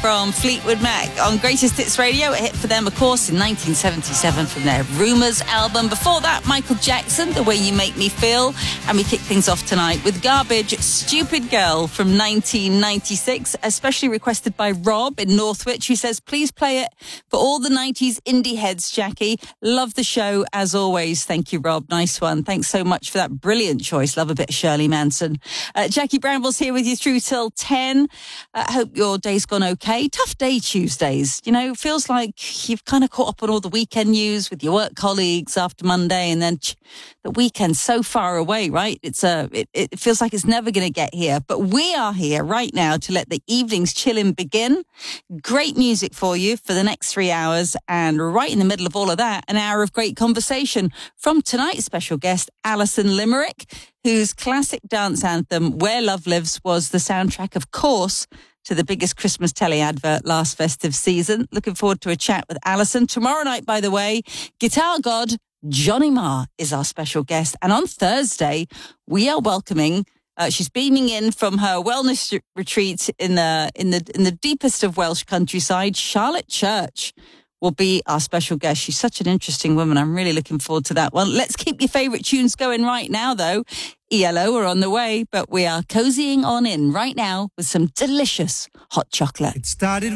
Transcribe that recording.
from Fleetwood Mac on Greatest Hits Radio. A hit for them, of course, in 1977 from their Rumours album. Before that, Michael Jackson, The Way You Make Me Feel. And we kick things off tonight with Garbage, Stupid Girl from 1996, especially requested by Rob in Northwich, who says, please play it for all the 90s indie heads, Jackie. Love the show, as always. Thank you, Rob. Nice one. Thanks so much for that brilliant choice. Love a bit of Shirley Manson. Jackie Brambles here with you through till 10. Hope your day's gone okay. Tough day Tuesdays. You know, feels like you've kind of caught up on all the weekend news with your work colleagues after Monday, and then the weekend's so far away, right? It feels like it's never going to get here. But we are here right now to let the evening's chilling begin. Great music for you for the next 3 hours. And right in the middle of all of that, an hour of great conversation from tonight's special guest, Alison Limerick, whose classic dance anthem, Where Love Lives, was the soundtrack, of course, to the biggest Christmas telly advert last festive season. Looking forward to a chat with Alison. Tomorrow night, by the way, guitar god Johnny Marr is our special guest. And on Thursday, we are welcoming, she's beaming in from her wellness retreat in the deepest of Welsh countryside. Charlotte Church will be our special guest. She's such an interesting woman. I'm really looking forward to that one. Let's keep your favourite tunes going right now, though. ELO are on the way, but we are cozying on in right now with some delicious hot chocolate. It started